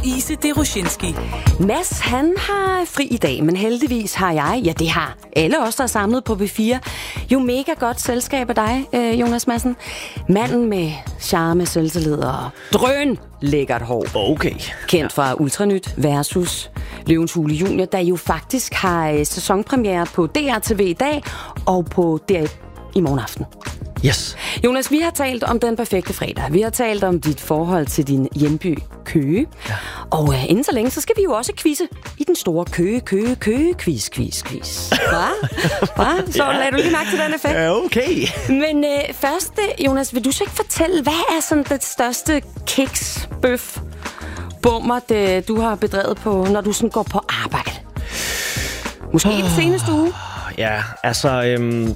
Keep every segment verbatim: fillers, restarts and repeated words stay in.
Ise Deroshinski. Mads, han har fri i dag, men heldigvis har jeg, ja det har alle os, der er samlet på B fire, jo mega godt selskab af dig, Jonas Madsen. Manden med charme, selvtillid og drøn lækkert hår. Okay. Kendt fra Ultranyt versus Løvens Hule Junior, der jo faktisk har sæsonpremiere på D R T V i dag og på D R i morgen aften. Yes. Jonas, vi har talt om den perfekte fredag. Vi har talt om dit forhold til din hjemby Køge. Ja. Og uh, inden så længe, så skal vi jo også quizze i den store Køge, Køge, Køge, quiz, quiz, quiz. Hva? Hva? Så ja. Lad du lige mærke til den effekt. Ja, okay. Men uh, først, Jonas, vil du så ikke fortælle, hvad er sådan det største kiks, bøf, bummer, det du har bedrevet på, når du sådan går på arbejde? Måske oh. den seneste uge? Ja, altså... Øhm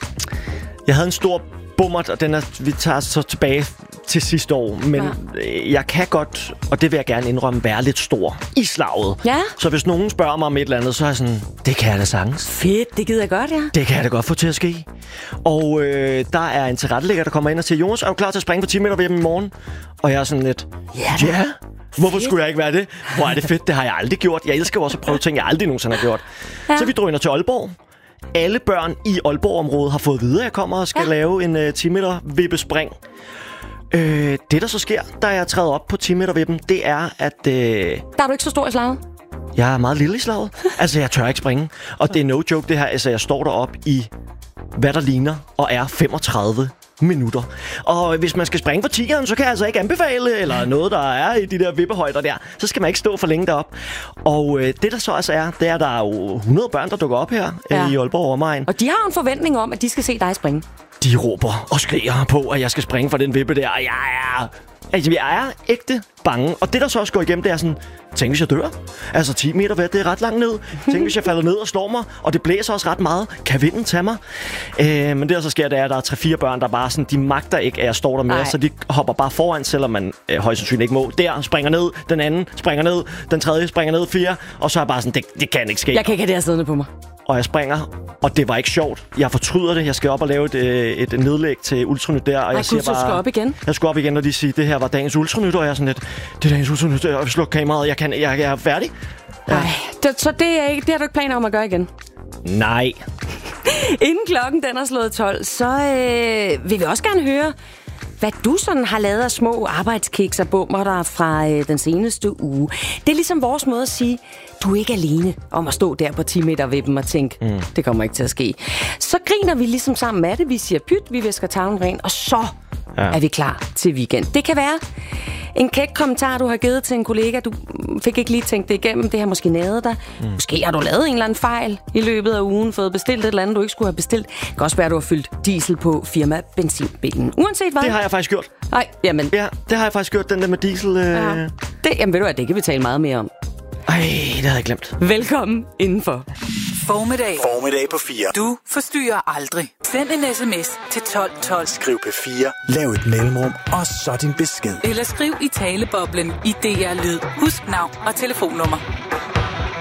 Jeg havde en stor bummert, og den er, vi tager så tilbage til sidste år. Men ja. jeg kan godt, og det vil jeg gerne indrømme, være lidt stor i slaget. Ja. Så hvis nogen spørger mig om et eller andet, så er jeg sådan, det kan jeg da sagtens. Fedt, det gider jeg godt, ja. Det kan jeg da godt få til at ske. Og øh, der er en tilrettelægger, der kommer ind og siger, Jonas, er du klar til at springe på ti meter ved dem i morgen? Og jeg er sådan lidt, ja. ja. Hvorfor skulle jeg ikke være det? Hvor er det fedt, det har jeg aldrig gjort. Jeg elsker også at prøve ting, jeg aldrig nogensinde har gjort. Ja. Så vi drøner til Aalborg. Alle børn i Aalborg-området har fået videre, at jeg kommer og skal ja. lave en uh, ti meter vippespring. Øh, det, der så sker, da jeg træder op på ti meter vippen, det er, at... Øh, der er du ikke så stor i slaget? Jeg er meget lille i slaget. Altså, jeg tør ikke springe. Og det er no joke, det her. Altså, jeg står deroppe i, hvad der ligner, og er femogtredive minutter. Og hvis man skal springe for tieren, så kan jeg altså ikke anbefale, eller noget, der er i de der vippehøjder der, så skal man ikke stå for længe derop. Og øh, det, der så altså er, det er, at der er jo hundrede børn, der dukker op her ja. øh, i Aalborg og omegn. Og de har en forventning om, at de skal se dig springe. De råber og skriger på, at jeg skal springe for den vippe der, og jeg er... Altså, jeg er ægte bange. Og det, der så også går igennem, det er sådan... Tænk, hvis jeg dør? Altså, ti meter væk, det er ret langt ned. Tænk, hvis jeg falder ned og slår mig, og det blæser også ret meget. Kan vinden tage mig? Øh, men det, der så sker, det er, at der er tre fire børn, der bare sådan... De magter ikke, at jeg står der med, så de hopper bare foran, selvom man øh, højst sandsynligt ikke må. Der springer ned, den anden springer ned, den tredje springer ned, fire. Og så er jeg bare sådan, det, det kan ikke ske. Jeg kan ikke have det her siddende på mig. Og jeg springer, og det var ikke sjovt. Jeg fortryder det. Jeg skal op og lave et, et nedlæg til Ultranyt der. Og Ej, jeg siger bare, du skal op igen? Jeg skal op igen, og de siger, det her var dagens Ultranyt. Og jeg er sådan lidt, det er dagens Ultranyt, og jeg slukker kameraet. Jeg, kan, jeg, jeg er færdig. Ja. Ej, det, så det, er ikke, det har du ikke planer om at gøre igen? Nej. Inden klokken den er slået tolv, så øh, vil vi også gerne høre, hvad du sådan har lavet af små arbejdskiks og bummer der fra øh, den seneste uge. Det er ligesom vores måde at sige, du er ikke alene om at stå der på ti meter vippen og tænke, mm. det kommer ikke til at ske. Så griner vi ligesom sammen med det. Vi siger pyt, vi visker tavlen ren, og så ja. er vi klar til weekend. Det kan være en kæk kommentar, du har givet til en kollega. Du fik ikke lige tænkt det igennem. Det har måske naget dig. Mm. Måske har du lavet en eller anden fejl i løbet af ugen, fået bestilt et eller andet, du ikke skulle have bestilt. Det kan også være, at du har fyldt diesel på firma benzinbilen. Uanset hvad. Det har jeg faktisk gjort. Nej, jamen. Ja, det har jeg faktisk gjort, den der med diesel. Øh... Ja. Det, jamen ved du hvad, det kan vi tale meget mere om. Ej, det havde jeg glemt. Velkommen indenfor. Formiddag. Formiddag på fire. Du forstyrrer aldrig. Send en sms til tolv tolv. Skriv P fire. Lav et mellemrum, og så din besked. Eller skriv i taleboblen i D R Lyd. Husk navn og telefonnummer.